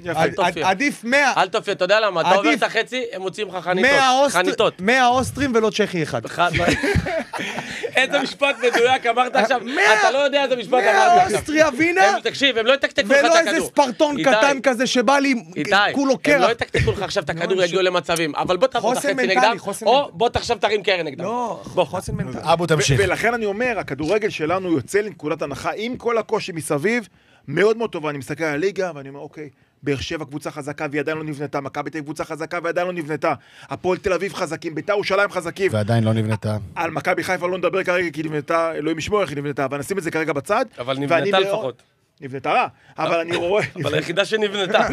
עדיף 100. אל תופיע, אתה יודע למה? אתה עובר את החצי, הם מוצאים לך חניתות. 100 אוסטרים ולא צ'כי אחד. איזה משפט מדויק אמרת עכשיו? אתה לא יודע איזה משפט אמרת 100 אוסטריה וינה. תקשיב, הם לא יתקתקו לך את הכדור. ולא איזה ספרטון קטן כזה שבא לי כולו קרח. הם לא יתקתקו לך עכשיו את הכדור, יגיעו למצבים. אבל בוא תעבור את החצי נגדם, או בוא תחשב תרים קרן נגדם. לא, חוסן מנטלי. אבו תמשיך. ולכן אני אומר, הכדורגל שלנו יוצא לנקודת הנחה, עם כל הקושי מסביב, מאוד מאוד טובה. אני מסתכל על הליגה, ואני אומר, אוקיי, באר שבע קבוצה חזקה והיא עדיין לא נבנתה, מכבי תל אביב קבוצה חזקה ועדיין לא נבנתה, הפועל תל אביב חזקים, בית"ר ירושלים חזקים. ועדיין לא נבנתה. על מכבי חיפה לא נדבר כרגע, כי נבנתה, אלוהים ישמור איך היא נבנתה, אבל נשים את זה כרגע בצד. אבל נבנתה לפחות. נבנתה רע, אבל אני רואה... אבל היחידה שנבנתה.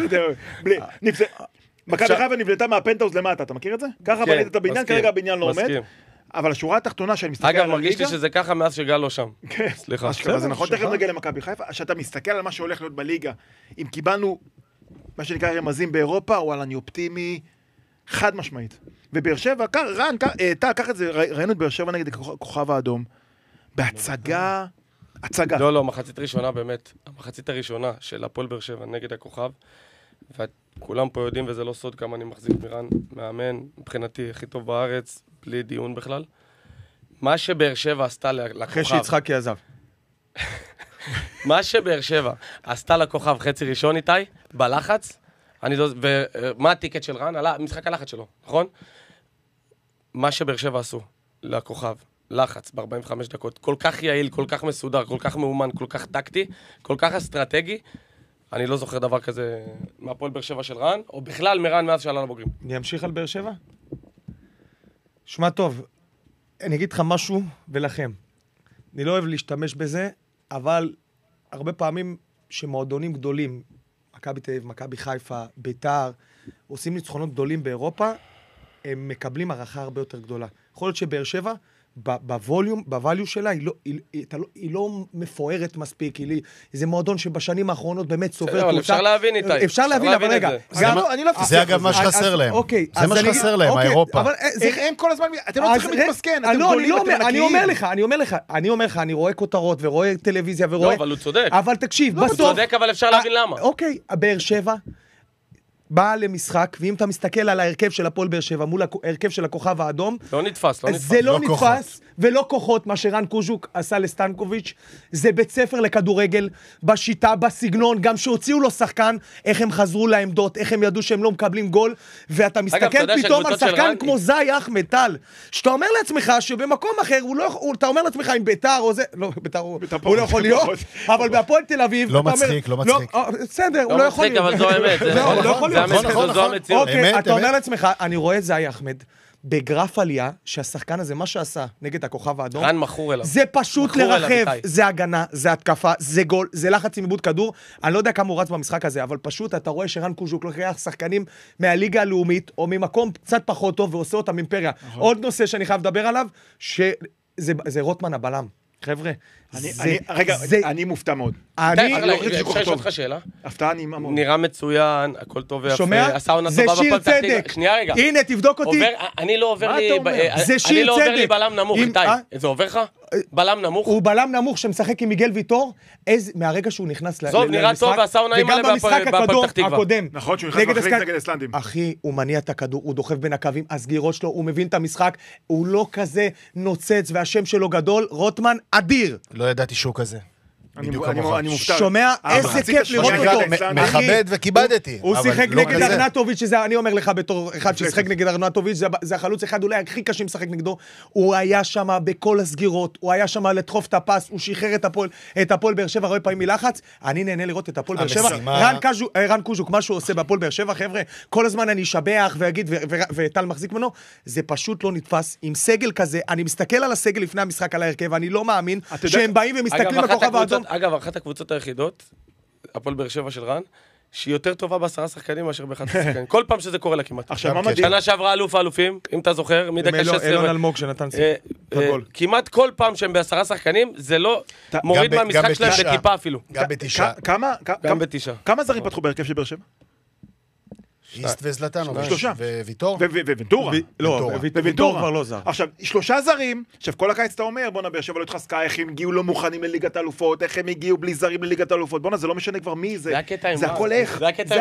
מכבי חיפה נבנתה מהפנטהאוז למטה, אתה מכיר את זה? ככה בנית את הבניין, כרגע הבניין לא עומד. אבל השורה התחתונה שאני מסתכל על הליגה... אגב, מרגיש לי שזה ככה מאז שגל לא שם. סליחה. אז זה נכון, תכף נגיע למכבי חיפה, שאתה מסתכל על מה שהולך להיות בליגה, אם קיבלנו, מה שנקרא רמזים באירופה, וואלה, אני אופטימי, חד משמעית. ובאר שבע, רן, קח את זה, ראינו את באר שבע נגד הכוכב האדום, בהצגה, הצגה. לא, מחצית ראשונה באמת, המחצית הראשונה של הפועל באר שבע נגד הכוכב, וכולם פה יודעים, וזה לא סוד כמה אני מחזיק מרן, מאמן, מבחינתי, הכי טוב בארץ, בלי דיון בכלל. מה שבאר שבע עשתה לכוכב... אחרי שיצחקי עזב. מה שבאר שבע עשתה לכוכב חצי ראשון איתי, בלחץ, ומה הטיקט של רן? משחק הלחץ שלו, נכון? מה שבאר שבע עשו לכוכב, לחץ ב-45 דקות, כל כך יעיל, כל כך מסודר, כל כך מאומן, כל כך טקטי, כל כך אסטרטגי, אני לא זוכר דבר כזה מהפועל באר שבע של רן, או בכלל מרן מאז שעלה לבוגרים. אני אמשיך על באר שבע? שמע טוב, אני אגיד לך משהו ולכם. אני לא אוהב להשתמש בזה, אבל הרבה פעמים שמועדונים גדולים, מכבי תל אביב, מכבי חיפה, בית"ר, עושים ניצחונות גדולים באירופה, הם מקבלים הערכה הרבה יותר גדולה. יכול להיות שבאר שבע, בווליום שלה, היא לא מפוארת מספיק, זה מועדון שבשנים האחרונות באמת סובר קבוצה. אפשר להבין איתי. אפשר להבין, אבל רגע. זה אגב מה שחסר להם. זה מה שחסר להם, האירופה. הם כל הזמן, אתם לא צריכים להתמסכן, אתם גדולים, אתם נקיים. אני אומר לך, אני רואה כותרות ורואה טלוויזיה ורואה... לא, אבל הוא צודק. אבל תקשיב, בסוף... הוא צודק, אבל אפשר להבין למה. אוקיי, באר שבע באה למשחק, ואם אתה מסתכל על ההרכב של הפועל באר שבע מול ההרכב של הכוכב האדום, לא נתפס. זה לא נתפס, ולא כוחות, מה שרן קוז'וק עשה לסטנקוביץ', זה בית ספר לכדורגל, בשיטה, בסגנון, גם שהוציאו לו שחקן, איך הם חזרו לעמדות, איך הם ידעו שהם לא מקבלים גול, ואתה מסתכל פתאום על שחקן כמו זי אחמד טל, שאתה אומר לעצמך שבמקום אחר, אתה אומר לעצמך עם ביתר או זה, לא, ביתר הוא לא יכול להיות, אבל בהפועל תל אביב, לא מצחיק, לא מצחיק. בסדר, הוא לא יכול להיות. אוקיי, אתה אומר לעצמך, אני רואה את זי אחמד, בגרף עלייה, שהשחקן הזה, מה שעשה נגד הכוכב האדום, רן מכור אליו. זה פשוט לרחב, זה הגנה, זה התקפה, זה גול, זה לחץ עם עיבוד כדור, אני לא יודע כמה הוא רץ במשחק הזה, אבל פשוט אתה רואה שרן קוז'וק לוקח שחקנים מהליגה הלאומית, או ממקום קצת פחות טוב, ועושה אותם אימפריה. עוד נושא שאני חייב לדבר עליו, שזה רוטמן הבלם. חבר'ה, רגע, אני מופתע מאוד. אפשר לשאול אותך שאלה? הפתעה נעימה מאוד. נראה מצוין, הכל טוב ויפה. שומע? זה שיר צדק. שנייה רגע. הנה, תבדוק אותי. אני לא עובר לי בלם נמוך, איתי. זה עובר לך? בלם נמוך? הוא בלם נמוך שמשחק עם מיגל ויטור, מהרגע שהוא נכנס למשחק, זוב, נראה טוב ועשה עונאים עליו בהפועל פתח תקווה. נכון, שהוא נכנס מחליק נגד איסלנדים. אחי, הוא מניע את הכדור, הוא דוחף בין הקווים, הסגירות שלו, הוא מבין את המשחק, הוא לא כזה נוצץ והשם שלו גדול, רוטמן אדיר. לא ידעתי שהוא כזה. אני מופתע. שומע, איזה כיף לראות אותו. מכבד וכיבדתי. הוא שיחק נגד ארנטוביץ', שזה אני אומר לך בתור אחד ששיחק נגד ארנטוביץ', זה החלוץ אחד אולי הכי קשה משחק נגדו. הוא היה שם בכל הסגירות, הוא היה שם לדחוף את הפס, הוא שחרר את הפועל באר שבע הרבה פעמים מלחץ. אני נהנה לראות את הפועל באר שבע. רן קוז'וק, מה שהוא עושה בהפועל באר שבע, חבר'ה, כל הזמן אני אשבח ואגיד, וטל מחזיק ממנו, זה פשוט לא נתפס. עם סגל כזה, אני מסתכל על הסגל לפני המשחק על ההרכב, אני לא מאמין שהם באים ומסתכלים בכוכב האדום. אגב, אחת הקבוצות היחידות, הפועל באר שבע של רן, שהיא יותר טובה ב10 שחקנים מאשר ב11 שחקנים. כל פעם שזה קורה לה כמעט. עכשיו, מה מדהים? שנה שעברה אלוף האלופים, אם אתה זוכר, מדקה 16. אלון אלמוג שנתן גול. כמעט כל פעם שהם ב10 שחקנים, זה לא מוריד מהמשחק שלהם בטיפה אפילו. גם בתשעה. גם בתשעה. כמה זרים פתחו בהרכב של באר שבע? איסט וזלטנוביץ' שלושה. וויטור? וונטורה. לא, וויטור כבר לא זר. עכשיו, 3 זרים, עכשיו כל הקיץ אתה אומר, בואנה באר שבע לא התחזקה, איך הם הגיעו לא מוכנים לליגת האלופות, איך הם הגיעו בלי זרים לליגת האלופות, בואנה זה לא משנה כבר מי זה, זה הכל איך,